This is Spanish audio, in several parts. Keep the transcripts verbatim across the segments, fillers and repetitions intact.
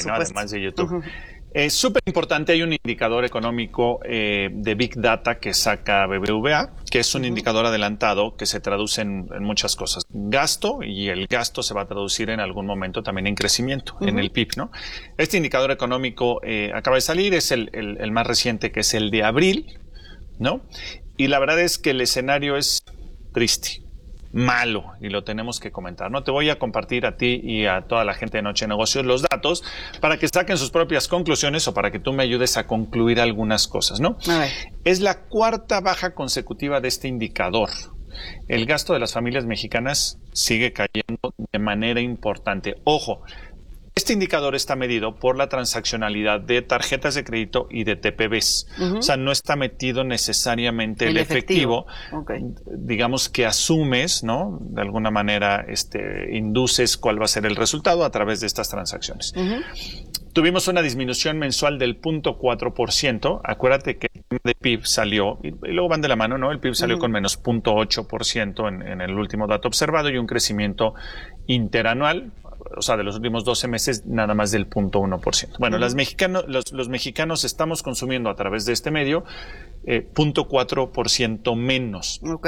¿no? Además de YouTube. Uh-huh. Es súper importante, hay un indicador económico eh, de Big Data que saca B B V A, que es un uh-huh. indicador adelantado que se traduce en, en muchas cosas. Gasto, y el gasto se va a traducir en algún momento también en crecimiento, uh-huh. en el P I B, ¿no? Este indicador económico eh, acaba de salir, es el, el, el más reciente, que es el de abril, ¿no? Y la verdad es que el escenario es triste, malo, y lo tenemos que comentar, ¿no? Te voy a compartir a ti y a toda la gente de Noche de Negocios los datos para que saquen sus propias conclusiones o para que tú me ayudes a concluir algunas cosas, ¿no? A ver. Es la cuarta baja consecutiva de este indicador. El gasto de las familias mexicanas sigue cayendo de manera importante. Ojo, este indicador está medido por la transaccionalidad de tarjetas de crédito y de T P Bs. Uh-huh. O sea, no está metido necesariamente el, el efectivo. efectivo. Okay. Digamos que asumes, ¿no? De alguna manera, este, induces cuál va a ser el resultado a través de estas transacciones. Uh-huh. Tuvimos una disminución mensual del cero punto cuatro por ciento. Acuérdate que el tema de P I B salió, y, y luego van de la mano, ¿no? El P I B salió uh-huh. con menos cero punto ocho por ciento en, en el último dato observado y un crecimiento interanual, o sea, de los últimos doce meses, nada más del cero punto uno por ciento. Bueno, uh-huh. las mexicano, los, los mexicanos estamos consumiendo a través de este medio eh, cero punto cuatro por ciento menos. Ok.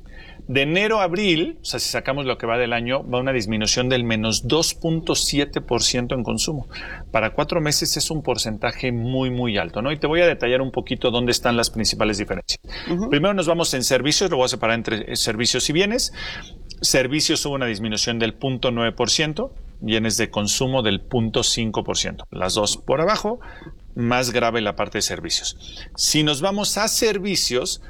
De enero a abril, o sea, si sacamos lo que va del año, va una disminución del menos dos punto siete por ciento en consumo. Para cuatro meses es un porcentaje muy, muy alto, ¿no? Y te voy a detallar un poquito dónde están las principales diferencias. Uh-huh. Primero nos vamos en servicios, lo voy a separar entre servicios y bienes. Servicios hubo una disminución del cero punto nueve por ciento, bienes de consumo del cero punto cinco por ciento. Las dos por abajo, más grave la parte de servicios. Si nos vamos a servicios,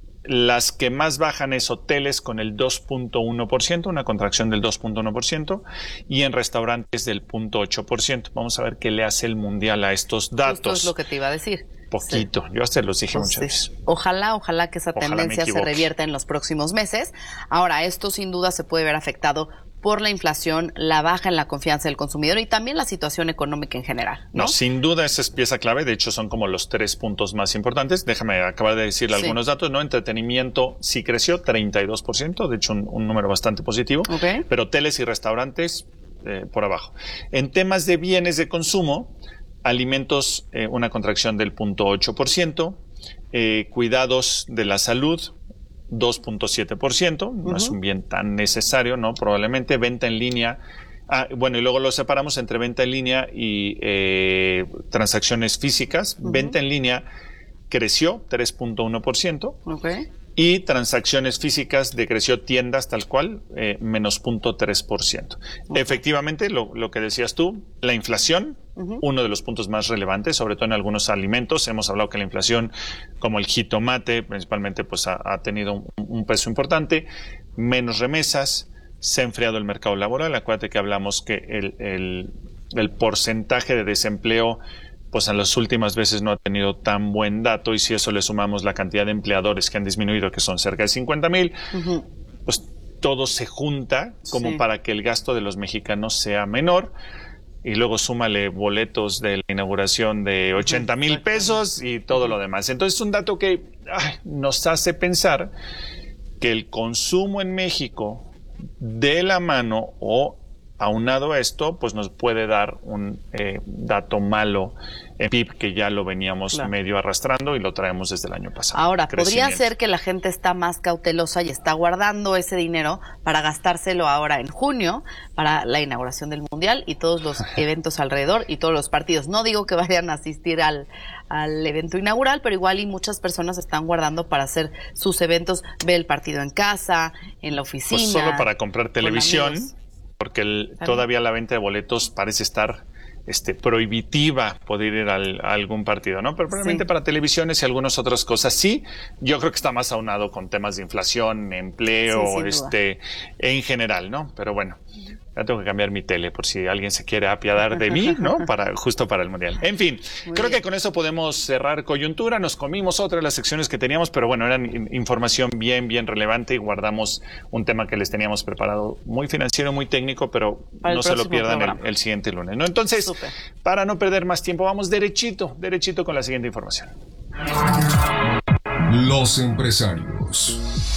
las que más bajan es hoteles con el dos punto uno por ciento, una contracción del dos punto uno por ciento, y en restaurantes del cero punto ocho por ciento. Vamos a ver qué le hace el mundial a estos datos. Esto es lo que te iba a decir. Poquito, sí. Yo hasta los dije pues muchas sí. veces. Ojalá, ojalá que esa ojalá tendencia se revierta en los próximos meses. Ahora, esto sin duda se puede ver afectado por la inflación, la baja en la confianza del consumidor y también la situación económica en general, ¿no? No, sin duda esa es pieza clave. De hecho, son como los tres puntos más importantes. Déjame acabar de decirle sí. algunos datos, ¿no? Entretenimiento sí creció treinta y dos por ciento, de hecho un, un número bastante positivo. Okay. Pero hoteles y restaurantes eh, por abajo. En temas de bienes de consumo, alimentos, eh, una contracción del cero punto ocho por ciento, eh, cuidados de la salud, dos punto siete por ciento, no uh-huh. es un bien tan necesario, ¿no? Probablemente venta en línea. Ah, bueno, y luego lo separamos entre venta en línea y eh, transacciones físicas. Uh-huh. Venta en línea creció tres punto uno por ciento. Okay. Y transacciones físicas decreció tiendas tal cual, eh, menos cero punto tres por ciento. Okay. Efectivamente, lo, lo que decías tú, la inflación, uh-huh. uno de los puntos más relevantes, sobre todo en algunos alimentos. Hemos hablado que la inflación, como el jitomate, principalmente, pues ha, ha tenido un, un peso importante. Menos remesas, se ha enfriado el mercado laboral. Acuérdate que hablamos que el, el, el porcentaje de desempleo pues en las últimas veces no ha tenido tan buen dato, y si eso le sumamos la cantidad de empleadores que han disminuido, que son cerca de cincuenta mil, uh-huh. pues todo se junta como sí. para que el gasto de los mexicanos sea menor, y luego súmale boletos de la inauguración de ochenta mil pesos y todo uh-huh. lo demás. Entonces es un dato que ay, nos hace pensar que el consumo en México de la mano o aunado a esto, pues nos puede dar un eh, dato malo en P I B que ya lo veníamos claro. medio arrastrando y lo traemos desde el año pasado. Ahora, podría ser que la gente está más cautelosa y está guardando ese dinero para gastárselo ahora en junio, para la inauguración del Mundial y todos los eventos alrededor y todos los partidos. No digo que vayan a asistir al, al evento inaugural, pero igual y muchas personas están guardando para hacer sus eventos, ve el partido en casa, en la oficina. Pues solo para comprar televisión, porque el, todavía la venta de boletos parece estar este, prohibitiva poder ir al, a algún partido, ¿no? Pero probablemente sí. para televisiones y algunas otras cosas sí. Yo creo que está más aunado con temas de inflación, empleo, sí, este, en general, ¿no? Pero bueno, ya tengo que cambiar mi tele por si alguien se quiere apiadar de mí, ¿no? Para, justo para el Mundial. En fin, Muy creo bien. que con eso podemos cerrar coyuntura. Nos comimos otra de las secciones que teníamos, pero bueno, eran información bien, bien relevante y guardamos un tema que les teníamos preparado muy financiero, muy técnico, pero no se lo pierdan el, el siguiente lunes, ¿no? Entonces, Super. para no perder más tiempo, vamos derechito, derechito con la siguiente información. Los empresarios.